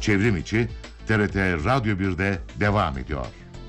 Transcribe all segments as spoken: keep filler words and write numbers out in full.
Çevrim içi T R T Radyo bir'de devam ediyor.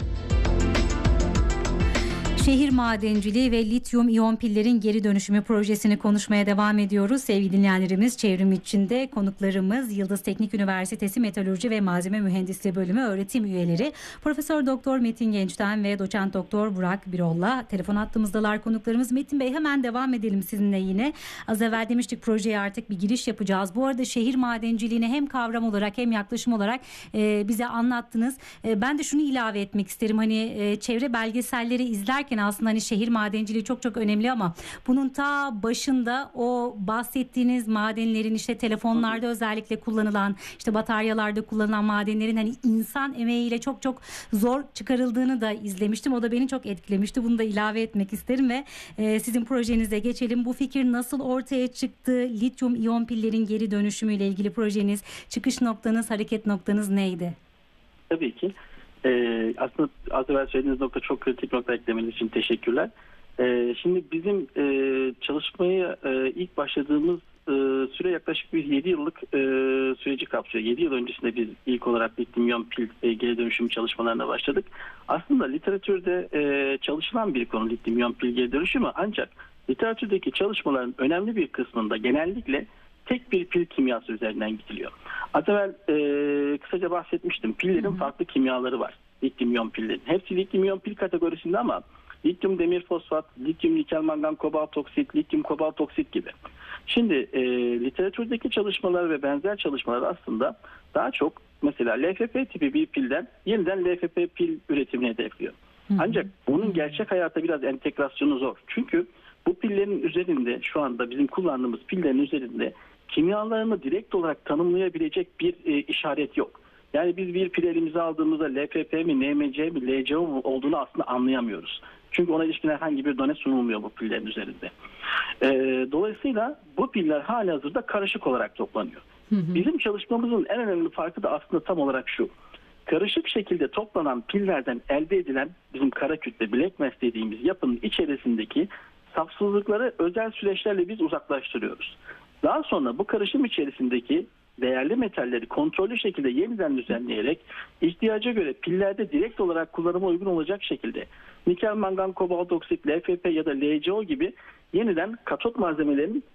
Şehir madenciliği ve lityum iyon pillerin geri dönüşümü projesini konuşmaya devam ediyoruz. Sevgili dinleyenlerimiz, çevrim içinde konuklarımız Yıldız Teknik Üniversitesi Metalurji ve Malzeme Mühendisliği Bölümü öğretim üyeleri Profesör Doktor Metin Genç'ten ve Doçent Doktor Burak Birol'la telefon hattımızdalar konuklarımız. Metin Bey, hemen devam edelim sizinle yine. Az evvel demiştik, projeye artık bir giriş yapacağız. Bu arada şehir madenciliğini hem kavram olarak hem yaklaşım olarak e, bize anlattınız. E, ben de şunu ilave etmek isterim. Hani e, çevre belgeselleri izlerken aslında hani şehir madenciliği çok çok önemli ama bunun ta başında o bahsettiğiniz madenlerin, işte telefonlarda özellikle kullanılan, işte bataryalarda kullanılan madenlerin hani insan emeğiyle çok çok zor çıkarıldığını da izlemiştim. O da beni çok etkilemişti. Bunu da ilave etmek isterim ve e, sizin projenize geçelim. Bu fikir nasıl ortaya çıktı? Lityum iyon pillerin geri dönüşümüyle ilgili projeniz, çıkış noktanız, hareket noktanız neydi? Tabii ki. Ee, aslında az evvel söylediğiniz nokta çok kritik nokta, eklemeniz için teşekkürler. Ee, şimdi bizim e, çalışmaya e, ilk başladığımız e, süre yaklaşık bir yedi yıllık e, süreci kapsıyor. yedi yıl öncesinde biz ilk olarak lityum iyon pil e, geri dönüşüm çalışmalarına başladık. Aslında literatürde e, çalışılan bir konu lityum iyon pil geri dönüşümü, ancak literatürdeki çalışmaların önemli bir kısmında genellikle tek bir pil kimyası üzerinden gidiliyor. Az evvel e, kısaca bahsetmiştim. Pillerin hı hı. farklı kimyaları var. Lityum iyon pillerin. Hepsi lityum iyon pil kategorisinde ama lityum demir fosfat, lityum nikel mangan kobalt oksit, lityum kobalt oksit gibi. Şimdi e, literatürdeki çalışmalar ve benzer çalışmalar aslında daha çok mesela L F P tipi bir pilden yeniden L F P pil üretimini hedefliyor. Hı hı. Ancak bunun gerçek hayata biraz entegrasyonu zor. Çünkü bu pillerin üzerinde, şu anda bizim kullandığımız pillerin üzerinde kimyalarını direkt olarak tanımlayabilecek bir e, işaret yok. Yani biz bir pil elimize aldığımızda L F P mi, N M C mi, L C O mu olduğunu aslında anlayamıyoruz. Çünkü ona ilişkin herhangi bir done sunulmuyor bu pillerin üzerinde. E, dolayısıyla bu piller halihazırda karışık olarak toplanıyor. Hı hı. Bizim çalışmamızın en önemli farkı da aslında tam olarak şu. Karışık şekilde toplanan pillerden elde edilen bizim kara kütle, black mass dediğimiz yapının içerisindeki safsızlıkları özel süreçlerle biz uzaklaştırıyoruz. Daha sonra bu karışım içerisindeki değerli metalleri kontrollü şekilde yeniden düzenleyerek ihtiyaca göre pillerde direkt olarak kullanıma uygun olacak şekilde nikel mangan kobalt oksit, L F P ya da L C O gibi yeniden katot malzemelerinin